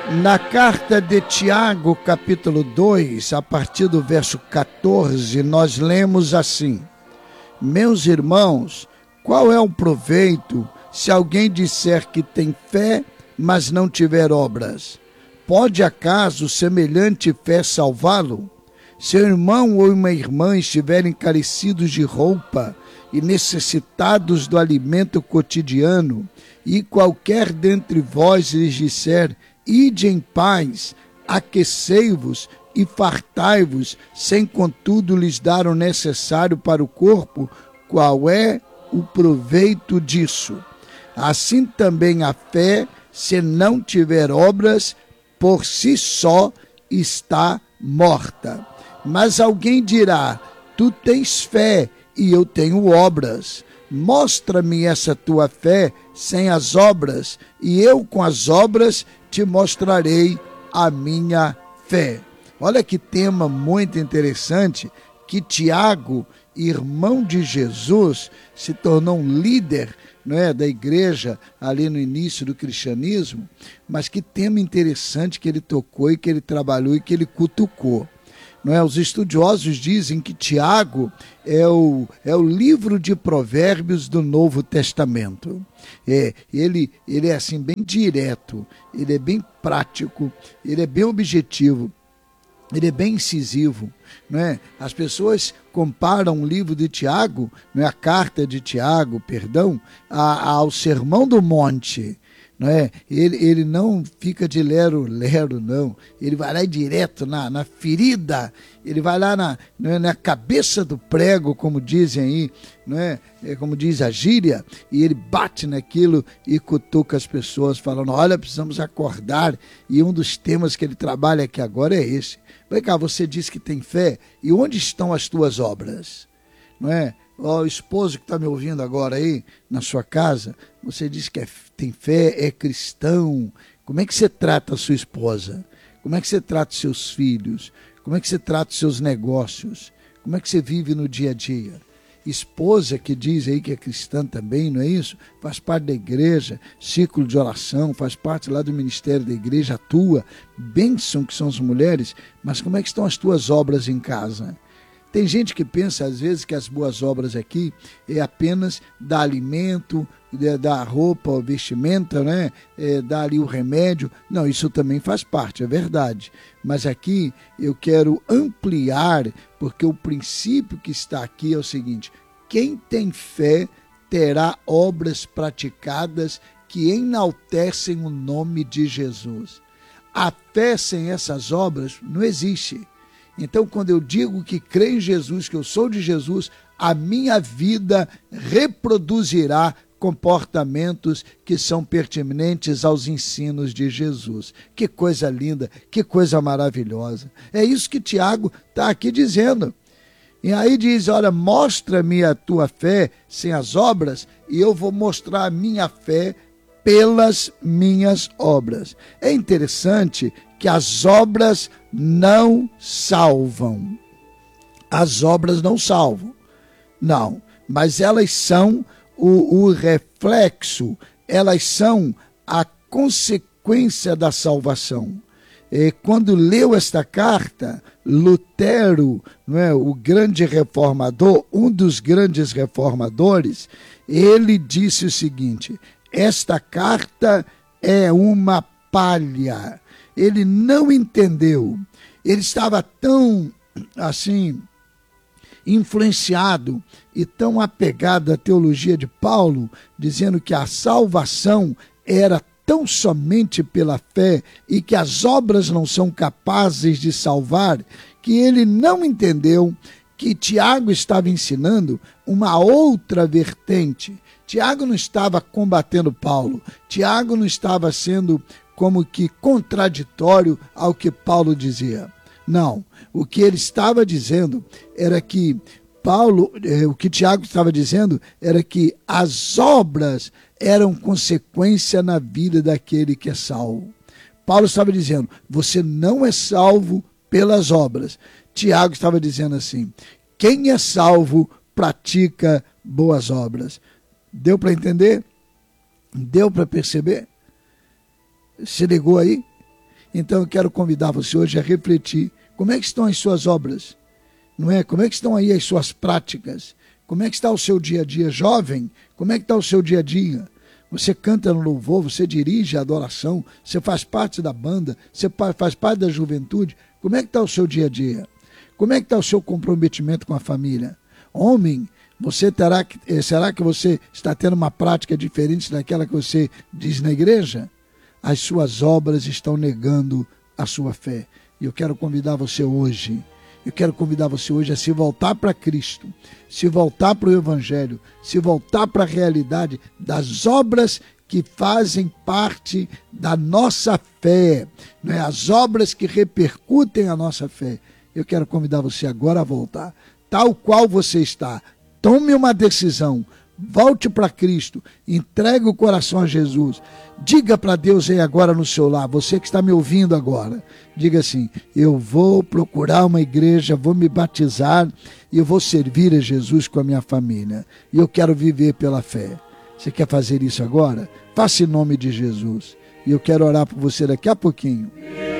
Na carta de Tiago, capítulo 2, a partir do verso 14, nós lemos assim: Meus irmãos, qual é o proveito se alguém disser que tem fé, mas não tiver obras? Pode acaso semelhante fé salvá-lo? Se o irmão ou uma irmã estiverem carecidos de roupa e necessitados do alimento cotidiano, e qualquer dentre vós lhes disser: Ide em paz, aquecei-vos e fartai-vos, sem contudo lhes dar o necessário para o corpo, qual é o proveito disso? Assim também a fé, se não tiver obras, por si só está morta. Mas alguém dirá: Tu tens fé e eu tenho obras. Mostra-me essa tua fé sem as obras, e eu com as obras te mostrarei a minha fé. Olha que tema muito interessante, que Tiago, irmão de Jesus, se tornou um líder, não é, da igreja ali no início do cristianismo, mas que tema interessante que ele tocou e que ele trabalhou e que ele cutucou. Não é? Os estudiosos dizem que Tiago é o livro de provérbios do Novo Testamento. Ele é assim bem direto, ele é bem prático, ele é bem objetivo, ele é bem incisivo. Não é? As pessoas comparam o livro de Tiago, não é? A carta de Tiago, perdão, ao Sermão do Monte. Não é? Ele não fica de lero-lero, não. Ele vai lá direto na ferida, ele vai lá na cabeça do prego, como dizem aí, não é? Como diz a gíria, e ele bate naquilo e cutuca as pessoas, falando: olha, precisamos acordar. E um dos temas que ele trabalha aqui agora é esse. Vem cá, você diz que tem fé, e onde estão as tuas obras? Não é? O esposo que está me ouvindo agora aí, na sua casa, você diz que tem fé, é cristão. Como é que você trata a sua esposa? Como é que você trata os seus filhos? Como é que você trata os seus negócios? Como é que você vive no dia a dia? Esposa que diz aí que é cristã também, não é isso? Faz parte da igreja, ciclo de oração, faz parte lá do ministério da igreja, atua, bênção que são as mulheres, mas como é que estão as tuas obras em casa? Tem gente que pensa, às vezes, que as boas obras aqui é apenas dar alimento, dar roupa, ou vestimenta, né? Dar ali o remédio. Não, isso também faz parte, é verdade. Mas aqui eu quero ampliar, porque o princípio que está aqui é o seguinte: quem tem fé terá obras praticadas que enaltecem o nome de Jesus. A fé sem essas obras não existe. Então, quando eu digo que creio em Jesus, que eu sou de Jesus, a minha vida reproduzirá comportamentos que são pertinentes aos ensinos de Jesus. Que coisa linda, que coisa maravilhosa. É isso que Tiago está aqui dizendo. E aí diz: olha, mostra-me a tua fé sem as obras, e eu vou mostrar a minha fé pelas minhas obras. É interessante que as obras não salvam. As obras não salvam. Não, mas elas são o reflexo, elas são a consequência da salvação. Quando leu esta carta, Lutero, não é, o grande reformador, um dos grandes reformadores, ele disse o seguinte: esta carta é uma palha. Ele não entendeu. Ele estava tão, assim, influenciado e tão apegado à teologia de Paulo, dizendo que a salvação era tão somente pela fé e que as obras não são capazes de salvar, que ele não entendeu que Tiago estava ensinando uma outra vertente. Tiago não estava combatendo Paulo. Tiago não estava sendo como que contraditório ao que Paulo dizia. Não, o que ele estava dizendo era que o que Tiago estava dizendo era que as obras eram consequência na vida daquele que é salvo. Paulo estava dizendo: você não é salvo pelas obras. Tiago estava dizendo assim: quem é salvo pratica boas obras. Deu para entender? Deu para perceber? Se ligou aí? Então eu quero convidar você hoje a refletir. Como é que estão as suas obras? Não é? Como é que estão aí as suas práticas? Como é que está o seu dia a dia? Jovem, como é que está o seu dia a dia? Você canta no louvor, você dirige a adoração, você faz parte da banda, você faz parte da juventude. Como é que está o seu dia a dia? Como é que está o seu comprometimento com a família? Homem, será que você está tendo uma prática diferente daquela que você diz na igreja? As suas obras estão negando a sua fé. E eu quero convidar você hoje a se voltar para Cristo, se voltar para o Evangelho, se voltar para a realidade das obras que fazem parte da nossa fé, não é? As obras que repercutem a nossa fé. Eu quero convidar você agora a voltar, tal qual você está. Tome uma decisão, volte para Cristo, entregue o coração a Jesus. Diga para Deus aí agora no seu lar, você que está me ouvindo agora, diga assim: eu vou procurar uma igreja, vou me batizar e eu vou servir a Jesus com a minha família. E eu quero viver pela fé. Você quer fazer isso agora? Faça em nome de Jesus. E eu quero orar por você daqui a pouquinho.